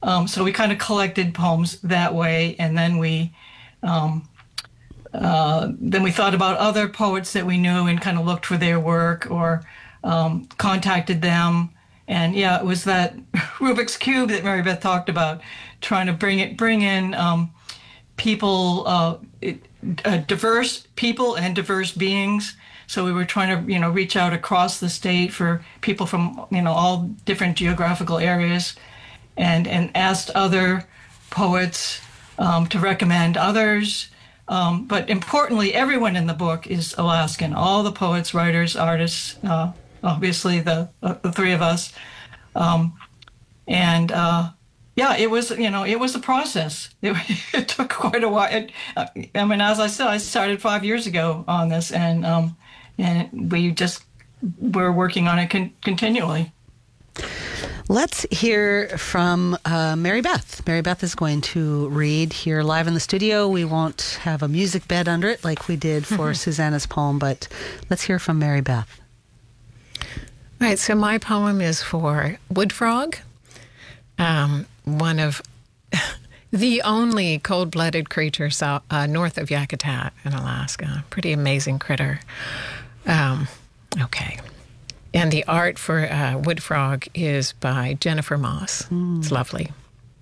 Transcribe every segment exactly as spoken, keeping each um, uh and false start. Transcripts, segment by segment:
Um, so we kind of collected poems that way, and then we um, uh, then we thought about other poets that we knew and kind of looked for their work or um, contacted them. And yeah, it was that Rubik's Cube that Mary Beth talked about, trying to bring it, bring in um, people, uh, it, uh, diverse people and diverse beings. So we were trying to, you know, reach out across the state for people from, you know, all different geographical areas, and and asked other poets um, to recommend others. Um, but importantly, everyone in the book is Alaskan. All the poets, writers, artists, uh, obviously the uh, the three of us, um, and uh, yeah, it was you know it was a process. It, it took quite a while. It, I mean, as I said, I started five years ago on this, and um, and we just were working on it con- continually. Let's hear from uh, Mary Beth. Mary Beth is going to read here live in the studio. We won't have a music bed under it like we did for Susanna's poem, but let's hear from Mary Beth. Right, so my poem is for wood frog, um, one of the only cold-blooded creature south, uh, north of Yakutat in Alaska. Pretty amazing critter. Um, okay. And the art for uh, wood frog is by Jennifer Moss. Mm. It's lovely.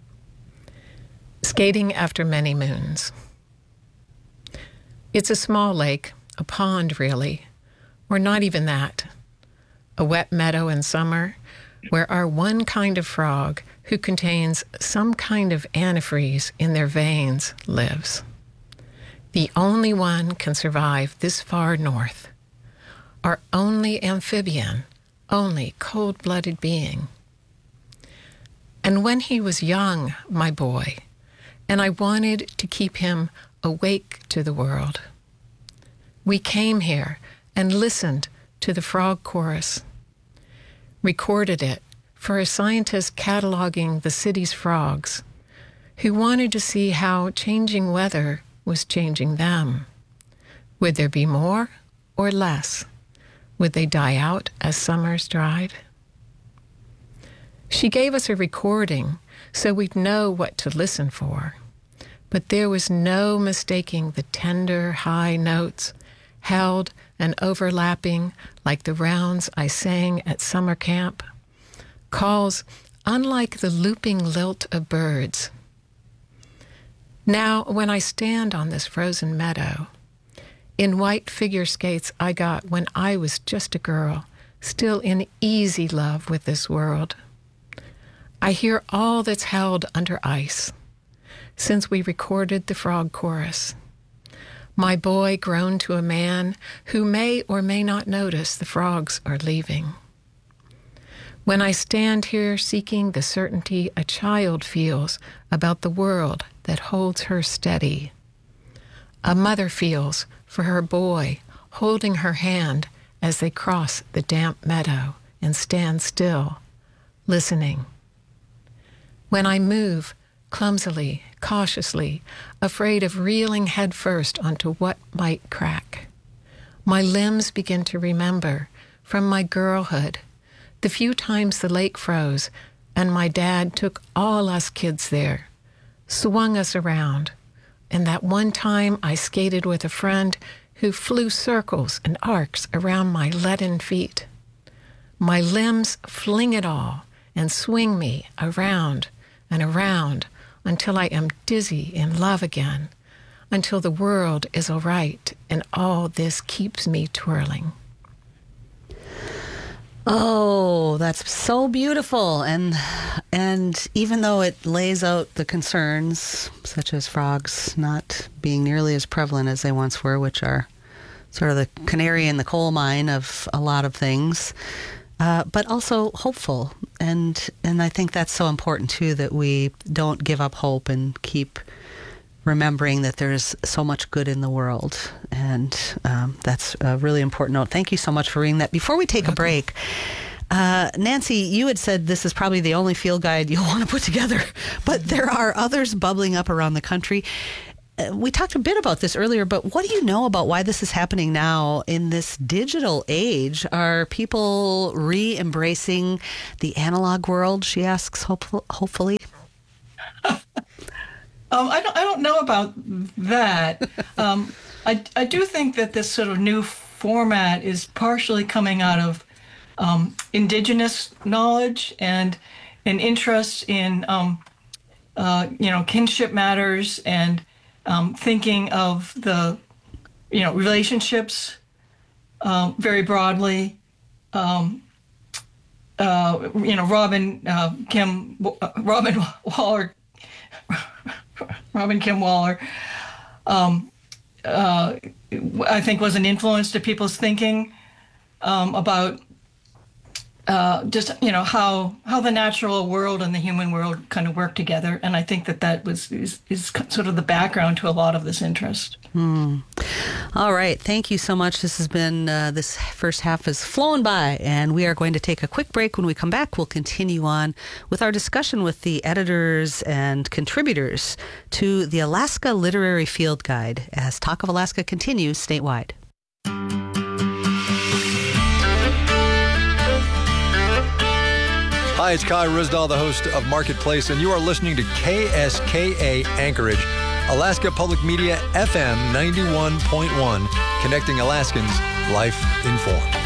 Skating after many moons. It's a small lake, a pond really, or not even that. A wet meadow in summer where our one kind of frog who contains some kind of antifreeze in their veins lives. The only one can survive this far north. Our only amphibian, only cold-blooded being. And when he was young, my boy, and I wanted to keep him awake to the world, we came here and listened to the frog chorus, recorded it for a scientist cataloging the city's frogs who wanted to see how changing weather was changing them. Would there be more or less? Would they die out as summers dried? She gave us a recording so we'd know what to listen for, but there was no mistaking the tender, high notes held and overlapping like the rounds I sang at summer camp, calls unlike the looping lilt of birds. Now, when I stand on this frozen meadow, in white figure skates I got when I was just a girl, still in easy love with this world, I hear all that's held under ice since we recorded the frog chorus. My boy grown to a man who may or may not notice the frogs are leaving. When I stand here seeking the certainty a child feels about the world that holds her steady, a mother feels for her boy holding her hand as they cross the damp meadow and stand still, listening. When I move clumsily, cautiously, afraid of reeling headfirst onto what might crack, my limbs begin to remember from my girlhood the few times the lake froze and my dad took all us kids there, swung us around, and that one time I skated with a friend who flew circles and arcs around my leaden feet. My limbs fling it all and swing me around and around until I am dizzy in love again, until the world is all right and all this keeps me twirling. Oh, that's so beautiful. And and even though it lays out the concerns, such as frogs not being nearly as prevalent as they once were, which are sort of the canary in the coal mine of a lot of things, uh, but also hopeful. And and I think that's so important, too, that we don't give up hope and keep remembering that there's so much good in the world. And um, that's a really important note. Thank you so much for reading that. Before we take a break, uh, Nancy, you had said this is probably the only field guide you'll want to put together, but there are others bubbling up around the country. Uh, we talked a bit about this earlier, but what do you know about why this is happening now in this digital age? Are people re-embracing the analog world, she asks, hope- hopefully? Um, I don't. I don't know about that. Um, I I do think that this sort of new format is partially coming out of um, indigenous knowledge and an interest in um, uh, you know kinship matters and um, thinking of the you know relationships um, very broadly. Um, uh, you know, Robin uh, Kim uh, Robin Waller. Robin Kim Waller, um, uh, I think, was an influence to people's thinking um, about uh, just you know how how the natural world and the human world kind of work together, and I think that that was is, is sort of the background to a lot of this interest. Hmm. All right, thank you so much. This has been uh, this first half has flown by, and we are going to take a quick break. When we come back, we'll continue on with our discussion with the editors and contributors to the Alaska Literary Field Guide as Talk of Alaska continues statewide. Hi, it's Kai Risdahl, the host of Marketplace, and you are listening to K S K A Anchorage, Alaska Public Media F M ninety-one point one, connecting Alaskans, life informed.